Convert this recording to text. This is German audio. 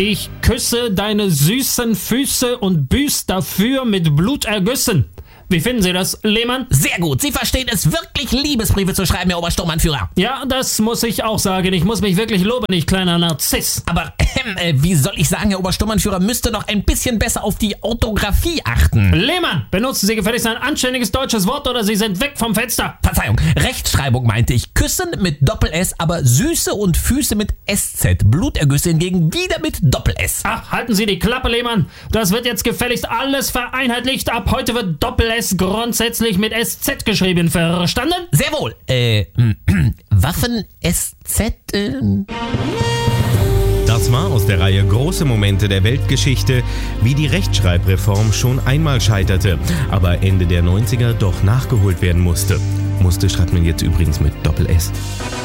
Ich küsse deine süßen Füße und büß dafür mit Blutergüssen. Wie finden Sie das, Lehmann? Sehr gut, Sie verstehen es wirklich, Liebesbriefe zu schreiben, Herr Obersturmbannführer. Ja, das muss ich auch sagen. Ich muss mich wirklich loben, ich kleiner Narziss. Aber, wie soll ich sagen, Herr Obersturmbannführer müsste doch ein bisschen besser auf die Orthographie achten. Lehmann, benutzen Sie gefälligst ein anständiges deutsches Wort oder Sie sind weg vom Fenster. Verzeihung, Rechtschreibung meinte ich. Küssen mit Doppel-S, aber Süße und Füße mit SZ. Blutergüsse hingegen wieder mit Doppel-S. Ach, halten Sie die Klappe, Lehmann. Das wird jetzt gefälligst alles vereinheitlicht. Ab heute wird Doppel-S grundsätzlich mit SZ geschrieben. Verstanden? Sehr wohl. Waffen-SZ? Das war aus der Reihe Große Momente der Weltgeschichte, wie die Rechtschreibreform schon einmal scheiterte, aber Ende der 90er doch nachgeholt werden musste. Musste schreibt man jetzt übrigens mit Doppel-S.